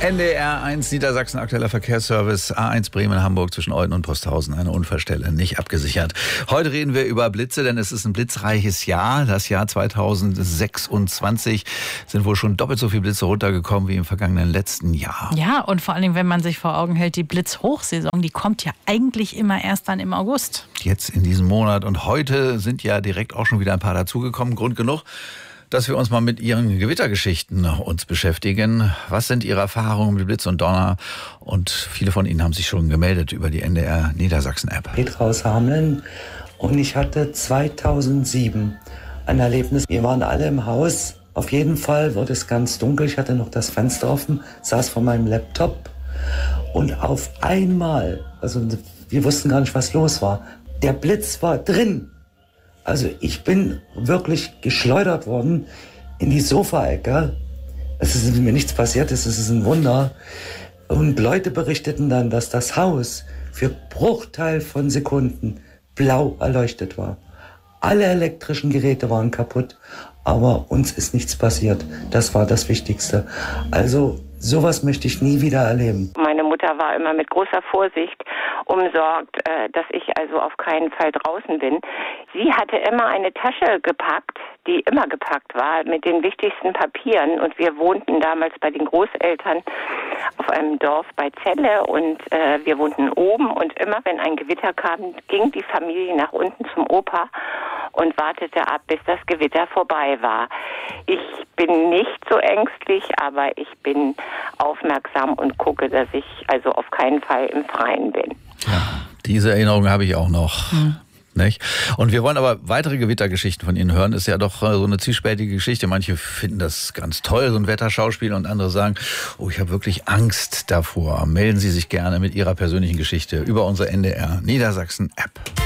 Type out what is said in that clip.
NDR 1 Niedersachsen, aktueller Verkehrsservice, A1 Bremen-Hamburg zwischen Olden und Posthausen, eine Unfallstelle, nicht abgesichert. Heute reden wir über Blitze, denn es ist ein blitzreiches Jahr. Das Jahr 2026 sind wohl schon doppelt so viele Blitze runtergekommen wie im vergangenen letzten Jahr. Ja, und vor allem, wenn man sich vor Augen hält, die Blitzhochsaison, die kommt ja eigentlich immer erst dann im August. Jetzt in diesem Monat und heute sind ja direkt auch schon wieder ein paar dazugekommen. Grund genug, dass wir uns mal mit Ihren Gewittergeschichten uns beschäftigen. Was sind Ihre Erfahrungen mit Blitz und Donner? Und viele von Ihnen haben sich schon gemeldet über die NDR Niedersachsen-App. Petra aus Hameln und ich hatte 2007 ein Erlebnis. Wir waren alle im Haus. Auf jeden Fall wurde es ganz dunkel. Ich hatte noch das Fenster offen, saß vor meinem Laptop und auf einmal, also wir wussten gar nicht, was los war. Der Blitz war drin. Also ich bin wirklich geschleudert worden in die Sofaecke. Es ist mir nichts passiert, es ist ein Wunder. Und Leute berichteten dann, dass das Haus für Bruchteil von Sekunden blau erleuchtet war. Alle elektrischen Geräte waren kaputt, aber uns ist nichts passiert. Das war das Wichtigste. Also sowas möchte ich nie wieder erleben. Meine Mutter war immer mit großer Vorsicht umsorgt, dass ich also auf keinen Fall draußen bin. Sie hatte immer eine Tasche gepackt, die immer gepackt war, mit den wichtigsten Papieren. Und wir wohnten damals bei den Großeltern auf einem Dorf bei Celle und wir wohnten oben. Und immer wenn ein Gewitter kam, ging die Familie nach unten zum Opa und wartete ab, bis das Gewitter vorbei war. Ich bin nicht so ängstlich, aber ich bin aufmerksam und gucke, dass ich also auf keinen Fall im Freien bin. Ja, diese Erinnerung habe ich auch noch. Nicht? Und wir wollen aber weitere Gewittergeschichten von Ihnen hören. Ist ja doch so eine zwiespältige Geschichte. Manche finden das ganz toll, so ein Wetterschauspiel, und andere sagen, oh, ich habe wirklich Angst davor. Melden Sie sich gerne mit Ihrer persönlichen Geschichte über unsere NDR Niedersachsen App.